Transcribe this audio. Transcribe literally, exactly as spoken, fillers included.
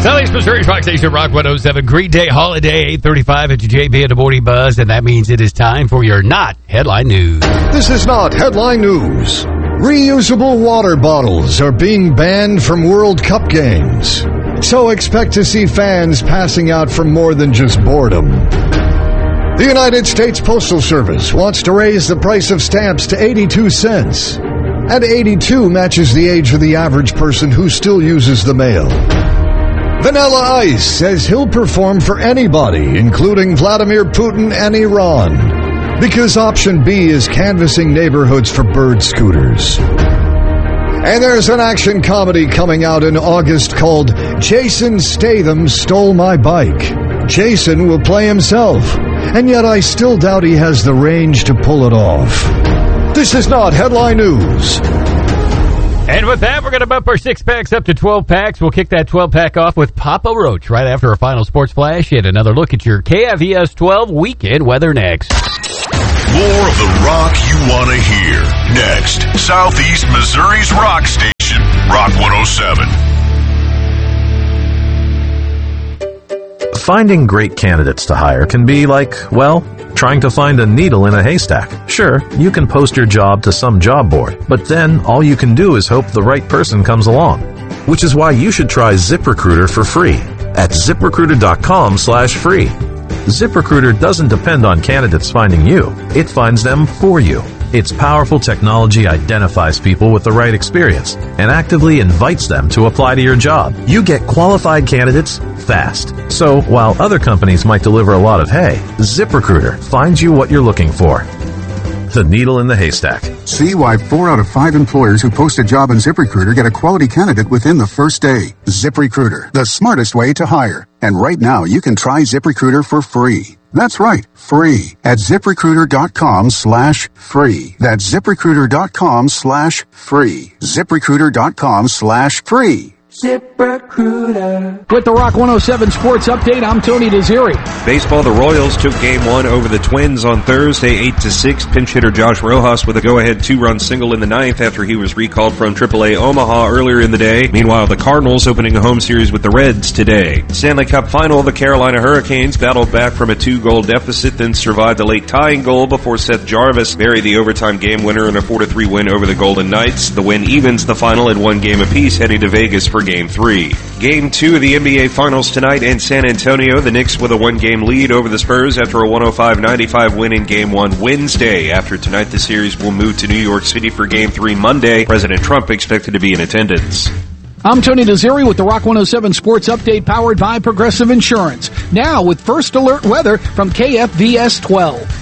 Southeast Missouri's Rock Station, Rock one oh seven. Green Day Holiday, eight thirty-five at your J B in the Morning Buzz, and that means it is time for your Not Headline News. This is Not Headline News. Reusable water bottles are being banned from World Cup games. So expect to see fans passing out from more than just boredom. The United States Postal Service wants to raise the price of stamps to eighty-two cents. And eighty-two matches the age of the average person who still uses the mail. Vanilla Ice says he'll perform for anybody, including Vladimir Putin and Iran, because option B is canvassing neighborhoods for bird scooters. And there's an action comedy coming out in August called Jason Statham Stole My Bike. Jason will play himself, and yet I still doubt he has the range to pull it off. This is Not Headline News. And with that, we're going to bump our six packs up to twelve packs. We'll kick that twelve pack off with Papa Roach right after our final sports flash and another look at your K F V S twelve weekend weather next. More of the rock you want to hear next. Southeast Missouri's rock station, Rock one oh seven. Finding great candidates to hire can be like, well, trying to find a needle in a haystack. Sure, you can post your job to some job board, but then all you can do is hope the right person comes along. Which is why you should try ZipRecruiter for free at ZipRecruiter.com slash free. ZipRecruiter doesn't depend on candidates finding you. It finds them for you. Its powerful technology identifies people with the right experience and actively invites them to apply to your job. You get qualified candidates fast. So while other companies might deliver a lot of hay, ZipRecruiter finds you what you're looking for. The needle in the haystack. See why four out of five employers who post a job on ZipRecruiter get a quality candidate within the first day. ZipRecruiter, the smartest way to hire. And right now, you can try ZipRecruiter for free. That's right, free at ZipRecruiter.com slash free. That's ZipRecruiter.com slash free. ZipRecruiter.com slash free. ZipRecruiter. With the Rock one oh seven Sports Update, I'm Tony Desiri. Baseball, the Royals took game one over the Twins on Thursday, eight to six. Pinch hitter Josh Rojas with a go-ahead two-run single in the ninth after he was recalled from triple A Omaha earlier in the day. Meanwhile, the Cardinals opening a home series with the Reds today. Stanley Cup Final, the Carolina Hurricanes battled back from a two-goal deficit, then survived a late tying goal before Seth Jarvis buried the overtime game winner in a four to three win over the Golden Knights. The win evens the final at one game apiece, heading to Vegas for Game three. Game two of the N B A Finals tonight in San Antonio. The Knicks with a one-game lead over the Spurs after a one oh five ninety-five win in Game one Wednesday. After tonight, the series will move to New York City for Game three Monday. President Trump expected to be in attendance. I'm Tony Desiri with the Rock one oh seven Sports Update powered by Progressive Insurance. Now with First Alert Weather from K F V S twelve.